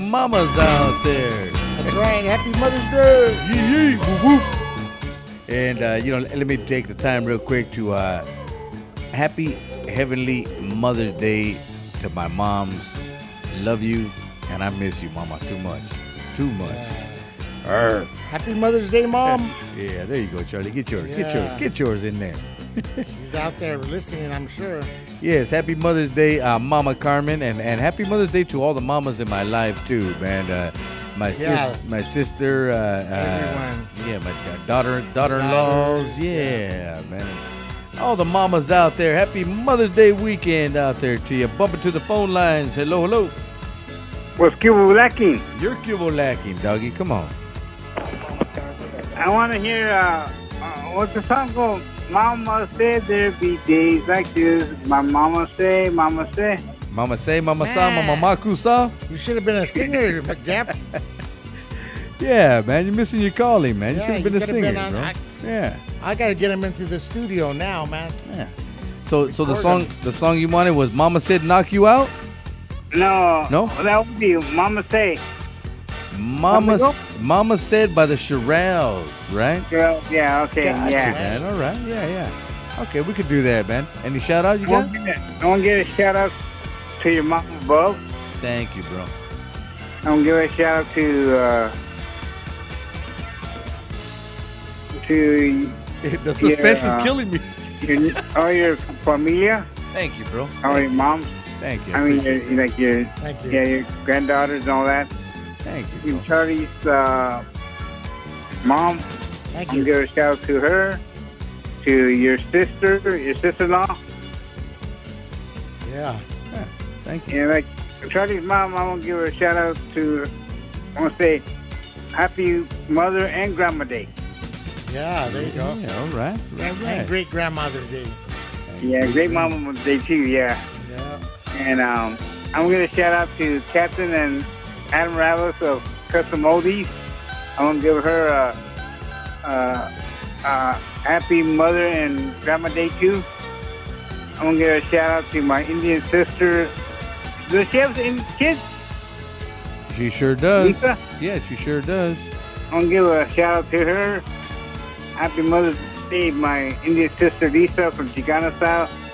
mamas out there. That's right. Happy Mother's Day. Yee yee, woo woo. And let me take the time real quick to happy heavenly Mother's Day to my moms. Love you, and I miss you, Mama, too much. Happy Mother's Day, Mom. Yeah, there you go, Charlie. Get yours. Yeah. Get yours in there. She's out there listening, I'm sure. Yes, happy Mother's Day, Mama Carmen, and happy Mother's Day to all the mamas in my life too, man. My sister, everyone. Yeah, my daughter-in-laws, yeah, man. All the mamas out there, happy Mother's Day weekend out there to you. Bump it to the phone lines. Hello. What's Cuba lacking? You're Cuba lacking, doggy. Come on. I want to hear what's the song called? Mama said there'd be days like this. My mama say. Mama say, mama sa, mama Man. maku sa. You should have been a singer, Jeff. Yeah, man, you're missing your calling, man. You Yeah, should have been you a could have singer, been on- bro. Yeah. I got to get him into the studio now, man. Yeah. So the Record song you wanted was "Mama Said Knock You Out." No. No? That would be Mama say. Mama Said by the Shirelles, right? Yeah, okay, Gotcha, yeah. man. All right, yeah. Okay, we could do that, man. Any shout out you I got? want to give a shout out to your mom above. Thank you, bro. I want to give a shout out to The suspense is killing me. your familia, Thank you, bro. all your moms. Thank you. I mean, Appreciate it. Thank you. your granddaughters and all that. Thank you. Bro. Charlie's mom. Thank I'm you. gonna give a shout out to her, to your sister-in-law, Yeah. Thank you. and like Charlie's mom. I want to give her a shout out to. I want to say, Happy Mother and Grandma Day. Yeah, there you go. Yeah, all right. And great grandmother's day. Yeah, great Mama Day too. Yeah, Yeah. and I'm gonna shout out to Captain and Adam Ravis of Custom Oldies. I want to give her a Happy Mother and Grandma Day too. I want to give a shout out to my Indian sister. Does she have any kids? She sure does. Lisa? Yeah, she sure does. I want to give a shout out to her. Happy Mother's Day, my Indian sister Lisa from Chicana Style.